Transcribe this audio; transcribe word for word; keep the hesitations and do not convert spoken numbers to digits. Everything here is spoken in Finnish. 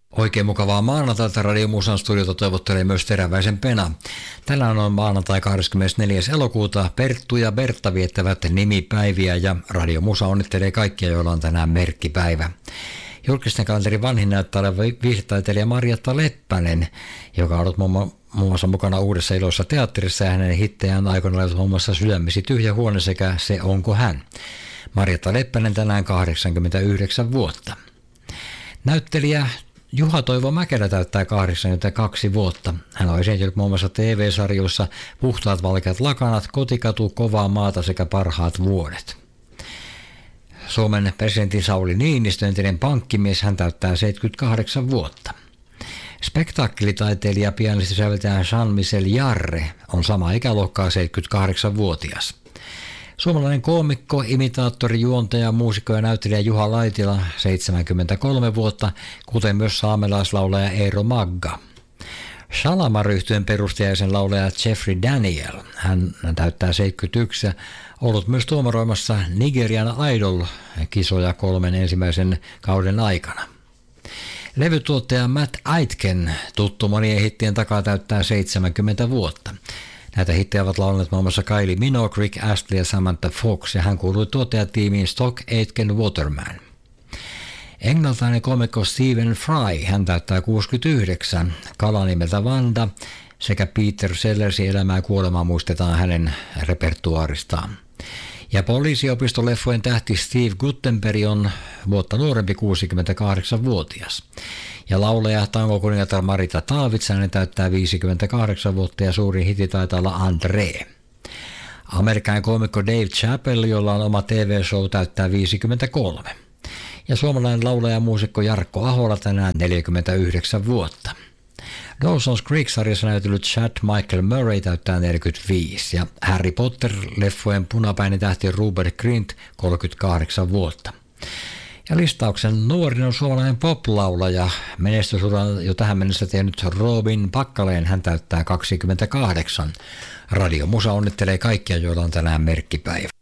Oikein mukavaa maanantaita Radio Musan studiota toivottelee myös Teräväisen Pena. Tänään on maanantai kahdeskymmenesneljäs elokuuta. Perttu ja Bertta viettävät nimipäiviä ja Radio Musa onnittelee kaikkia, joilla on tänään merkkipäivä. Julkisten kalenterin vanhin näyttää olevan viihdetaiteilija Marjatta Leppänen, joka on ollut muun muassa mukana Uudessa ilossa teatterissa ja hänen hittejään aikoina olivat muun muassa Sydämesi tyhjä huone sekä Se onko hän. Marjatta Leppänen tänään kahdeksankymmentäyhdeksän vuotta. Näyttelijä Juha Toivo Mäkelä täyttää kahdeksankymmentäkaksi vuotta. Hän on esiintynyt muun muassa T V-sarjoissa Puhtaat valkeat lakanat, Kotikatu, Kovaa maata sekä Parhaat vuodet. Suomen presidentin Sauli Niinistö, entinen pankkimies, hän täyttää seitsemänkymmentäkahdeksan vuotta. Spektaakkelitaiteilija, pianisti säveltäjä Jean-Michel Jarre on sama ikäluokkaa, seitsemänkymmentäkahdeksanvuotias. Suomalainen koomikko, imitaattori, juontaja, muusikko ja näyttelijä Juha Laitila, seitsemänkymmentäkolme vuotta, kuten myös saamelaislaulaja Eero Magga. Shalamar-yhtyeen perustaja ja sen laulaja Jeffrey Daniel, hän täyttää seitsemänkymmentäyksi ja ollut myös tuomaroimassa Nigerian Idol-kisoja kolmen ensimmäisen kauden aikana. Levytuottaja Matt Aitken, tuttu monien hittien takaa, täyttää seitsemänkymmentä vuotta. Näitä hittejä ovat laulanneet muun muassa Kylie Minogue, Rick Astley ja Samantha Fox, ja hän kuului tuottajatiimiin Stock Aitken Waterman. Englantilainen komikko Stephen Fry, hän täyttää kuusikymmentäyhdeksän, kala nimeltä Wanda, sekä Peter Sellersin elämää ja kuolemaa muistetaan hänen repertuaaristaan. Ja poliisiopistoleffojen tähti Steve Guttenberg on vuotta nuorempi, kuusikymmentäkahdeksanvuotias. Ja laulaja tangokuningatar Marita Taavitsa, hänen täyttää viisikymmentäkahdeksan vuotta ja suurin hiti taitaa olla André. Amerikkalainen koomikko Dave Chappelle, jolla on oma T V-show, täyttää viisikymmentäkolme. Ja suomalainen laulaja ja muusikko Jarkko Ahola tänään neljäkymmentäyhdeksän vuotta. Dawson's Creek-sarjassa näytellyt Chad Michael Murray täyttää neljäkymmentäviisi ja Harry Potter-leffojen punapäinen tähti Rupert Grint kolmekymmentäkahdeksan vuotta. Ja listauksen nuorin on suomalainen pop-laulaja, menestysuran jo tähän mennessä tehnyt Robin Pakkaleen, hän täyttää kaksikymmentäkahdeksan. Radio Musa onnittelee kaikkia, joilla on tänään merkkipäivä.